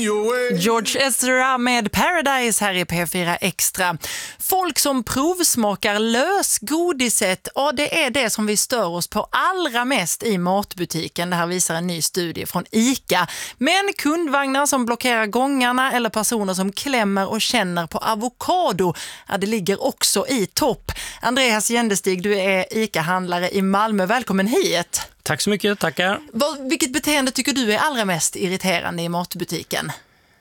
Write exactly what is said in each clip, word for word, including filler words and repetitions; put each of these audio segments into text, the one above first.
George Ezra med Paradise här i P fyra Extra. Folk som provsmakar lösgodiset, ja, det är det som vi stör oss på allra mest i matbutiken. Det här visar en ny studie från ICA. Men kundvagnar som blockerar gångarna eller personer som klämmer och känner på avokado, ja, det ligger också i topp. Andreas Jändestig, du är ICA-handlare i Malmö. Välkommen hit. Tack så mycket, tackar. Vad, vilket beteende tycker du är allra mest irriterande i matbutiken?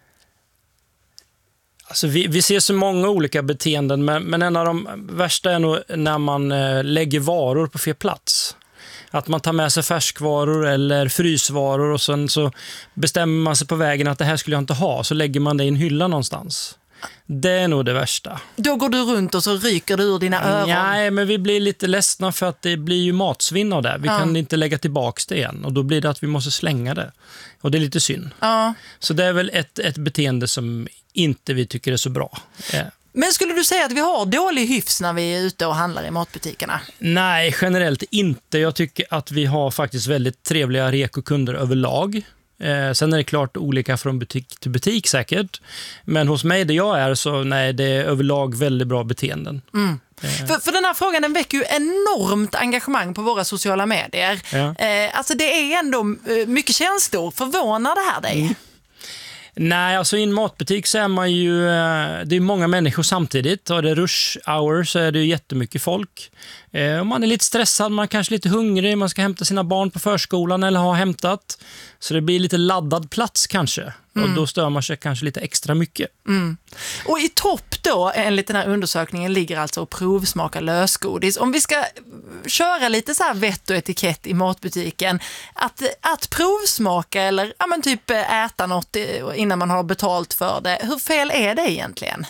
Alltså vi, vi ser så många olika beteenden, men, men en av de värsta är nog när man eh, lägger varor på fel plats. Att man tar med sig färskvaror eller frysvaror och sen så bestämmer man sig på vägen att det här skulle jag inte ha, så lägger man det i en hylla någonstans. Det är nog det värsta. Då går du runt och så ryker du ur dina öron. Nej, men vi blir lite ledsna för att det blir ju matsvinn av det. Vi ja. kan inte lägga tillbaka det igen. Och då blir det att vi måste slänga det. Och det är lite synd. Ja. Så det är väl ett, ett beteende som inte vi tycker är så bra. Ja. Men skulle du säga att vi har dålig hyfs när vi är ute och handlar i matbutikerna? Nej, generellt inte. Jag tycker att vi har faktiskt väldigt trevliga rekokunder överlag. Eh, sen är det klart olika från butik till butik säkert. Men hos mig där jag är så nej, det är överlag väldigt bra beteenden. Mm. Eh. För, för den här frågan, den väcker ju enormt engagemang på våra sociala medier. Ja. Eh, alltså det är ändå mycket känslor. Förvånar det här dig? Mm. Nej, alltså i en matbutik så är man ju, det är många människor samtidigt och det är rush hour så är det ju jättemycket folk. Eh, man är lite stressad, man är kanske lite hungrig, man ska hämta sina barn på förskolan eller ha hämtat. Så det blir lite laddad plats kanske. Mm. Och då stör man sig kanske lite extra mycket. Mm. Och i topp då, enligt den här undersökningen, ligger alltså att provsmaka lösgodis. Om vi ska köra lite så här vett och etikett i matbutiken, att, att provsmaka eller ja, men typ äta något innan man har betalt för det. Hur fel är det egentligen?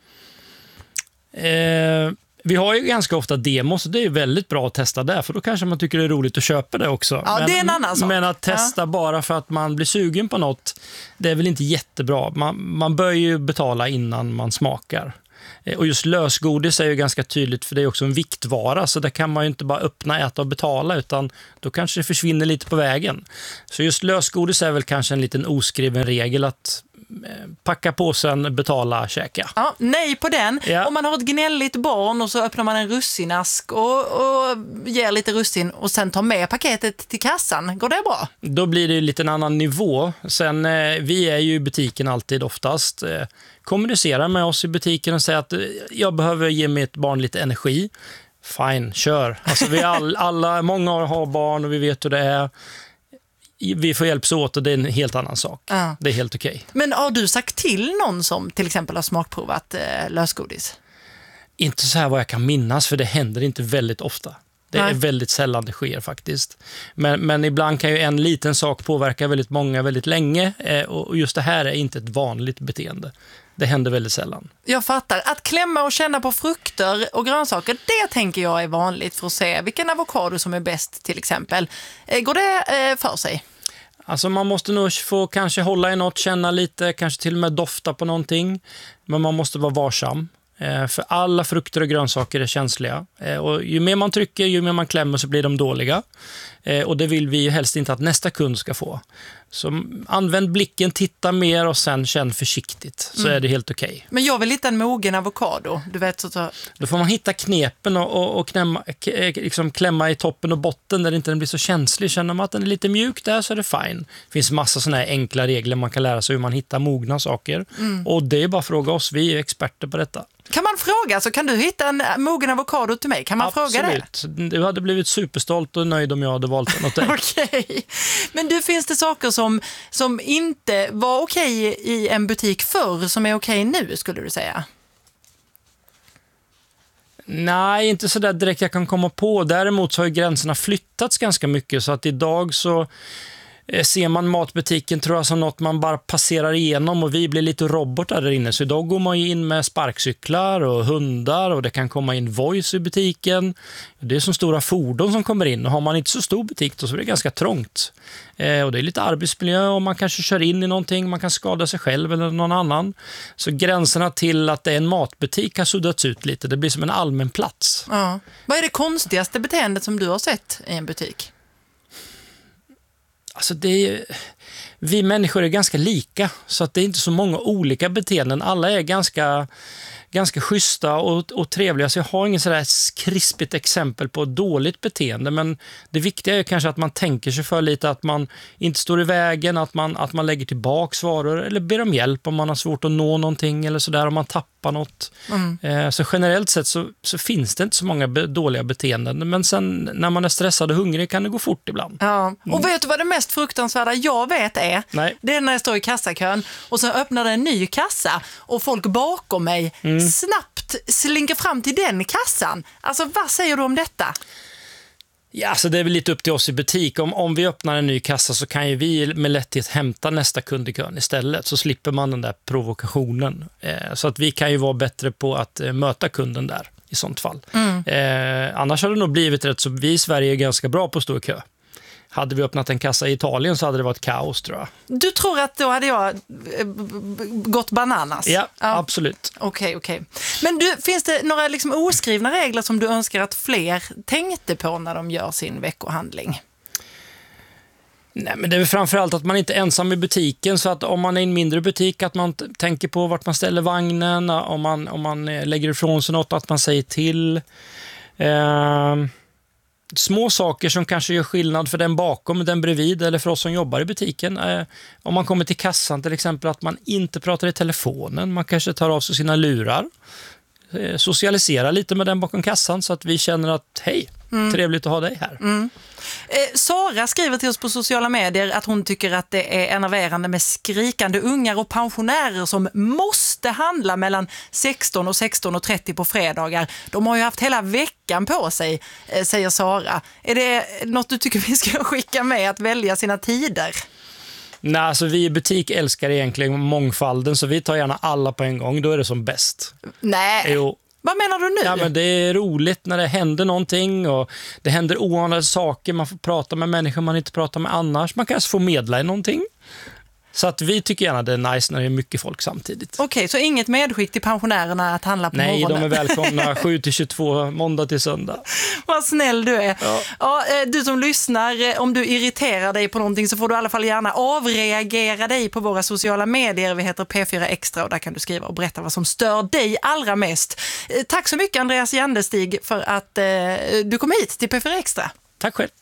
Eh... Vi har ju ganska ofta demos och det är väldigt bra att testa där, för då kanske man tycker det är roligt att köpa det också. Ja, men, det är en annan sak. Men att testa ja. bara för att man blir sugen på något, det är väl inte jättebra. Man, man bör ju betala innan man smakar. Och just lösgodis är ju ganska tydligt, för det är också en viktvara, så där kan man ju inte bara öppna, äta och betala, utan då kanske det försvinner lite på vägen. Så just lösgodis är väl kanske en liten oskriven regel att packa på sen, betala, käka. Ja, nej på den. Ja. Om man har ett gnälligt barn och så öppnar man en russinask och, och ger lite russin och sen tar med paketet till kassan, går det bra? Då blir det lite en annan nivå. Sen, eh, vi är ju i butiken alltid oftast. Eh, kommunicera med oss i butiken och säga att eh, jag behöver ge mitt barn lite energi. Fine, kör. Alltså, vi all, alla, många har barn och vi vet hur det är. Vi får hjälpas åt och det är en helt annan sak. Ja. Det är helt okej. Okay. Men har du sagt till någon som till exempel har smakprovat eh, lösgodis? Inte så här vad jag kan minnas, för det händer inte väldigt ofta. Det Nej. är väldigt sällan det sker faktiskt. Men, men ibland kan ju en liten sak påverka väldigt många väldigt länge. Eh, och just det här är inte ett vanligt beteende. Det händer väldigt sällan. Jag fattar. Att klämma och känna på frukter och grönsaker, det tänker jag är vanligt för att se vilken avokado som är bäst till exempel. Går det för sig? Alltså man måste nog få kanske hålla i något, känna lite, kanske till och med dofta på någonting. Men man måste vara varsam. För alla frukter och grönsaker är känsliga. Och ju mer man trycker, ju mer man klämmer så blir de dåliga. Och det vill vi ju helst inte att nästa kund ska få. Så använd blicken, titta mer och sen känn försiktigt. Så mm. är det helt okej. Okay. Men jag vill hitta en mogen avokado. Du vet, så så... Då får man hitta knepen och, och, och knämma, k- liksom klämma i toppen och botten där inte den blir så känslig. Känner man att den är lite mjuk där så är det fine. Det finns massa sådana här enkla regler man kan lära sig hur man hittar mogna saker. Mm. Och det är bara att fråga oss, vi är experter på detta. Kan man fråga, så kan du hitta en mogen avokado till mig? Kan man Absolut. fråga det? Absolut. Du hade blivit superstolt och nöjd om jag hade valt något. Okej. Okay. Men du, finns det saker som, som inte var okej okay i en butik förr som är okej okay nu, skulle du säga? Nej, inte så där direkt jag kan komma på. Däremot så har ju gränserna flyttats ganska mycket, så att idag så ser man matbutiken tror jag som något man bara passerar igenom, och vi blir lite robotar där inne. Så idag går man ju in med sparkcyklar och hundar och det kan komma in voice i butiken. Det är som stora fordon som kommer in, och har man inte så stor butik då så är det ganska trångt. Eh, och det är lite arbetsmiljö och man kanske kör in i någonting, man kan skada sig själv eller någon annan. Så gränserna till att det är en matbutik har suddats ut lite. Det blir som en allmän plats. Ja. Vad är det konstigaste beteendet som du har sett i en butik? Alltså det är, vi människor är ganska lika, så att det är inte så många olika beteenden. Alla är ganska, ganska schyssta och, och trevliga, så jag har ingen sådär krispigt exempel på ett dåligt beteende, men det viktiga är kanske att man tänker sig för lite, att man inte står i vägen, att man, att man lägger tillbaka varor eller ber om hjälp om man har svårt att nå någonting eller sådär, om man tappar något. Mm. Eh, så generellt sett så, så finns det inte så många be- dåliga beteenden, men sen när man är stressad och hungrig kan det gå fort ibland. Ja. Och vet du vad det mest fruktansvärda jag vet är? Nej. Det är när jag står i kassakön och så öppnar det en ny kassa och folk bakom mig mm. snabbt slinker fram till den kassan. Alltså, vad säger du om detta? Ja, alltså det är väl lite upp till oss i butik. Om, om vi öppnar en ny kassa så kan ju vi med lätthet hämta nästa kund i kön istället. Så slipper man den där provokationen. Eh, så att vi kan ju vara bättre på att eh, möta kunden där i sånt fall. Mm. Eh, annars hade det nog blivit rätt, så vi i Sverige är ganska bra på att stå i kö. Hade vi öppnat en kassa i Italien så hade det varit kaos, tror jag. Du tror att då hade jag gått bananas? Ja, ja. Absolut. Okej, okay, okej. Okay. Men du, finns det några liksom oskrivna regler som du önskar att fler tänkte på när de gör sin veckohandling? Nej, men det är väl framförallt att man inte är ensam i butiken, så att om man är i en mindre butik att man t- tänker på vart man ställer vagnen, om man, om man lägger ifrån sig något, att man säger till. Eh... Små saker som kanske gör skillnad för den bakom, den bredvid eller för oss som jobbar i butiken. Eh, om man kommer till kassan till exempel, att man inte pratar i telefonen. Man kanske tar av sig sina lurar. Eh, socialisera lite med den bakom kassan så att vi känner att hej, mm. trevligt att ha dig här. Mm. Eh, Sara skriver till oss på sociala medier att hon tycker att det är enerverande med skrikande ungar och pensionärer som måste handla mellan sexton och sexton och trettio på fredagar. De har ju haft hela veckan på sig, eh, säger Sara. Är det något du tycker vi ska skicka med, att välja sina tider? Nej, alltså vi i butik älskar egentligen mångfalden, så vi tar gärna alla på en gång. Då är det som bäst. Nej. Jo. Vad menar du nu? Ja, men det är roligt när det händer någonting och det händer oanade saker. Man får prata med människor man inte pratar med annars. Man kanske får medla i någonting. Så att vi tycker gärna det är nice när det är mycket folk samtidigt. Okej, okay, så inget medskick till pensionärerna att handla på Nej, morgonen? Nej, de är välkomna sju till tjugotvå, måndag till söndag. Vad snäll du är. Ja. Ja, du som lyssnar, om du irriterar dig på någonting så får du i alla fall gärna avreagera dig på våra sociala medier. Vi heter P fyra Extra och där kan du skriva och berätta vad som stör dig allra mest. Tack så mycket Andreas Jandestig för att eh, du kom hit till P fyra Extra. Tack själv.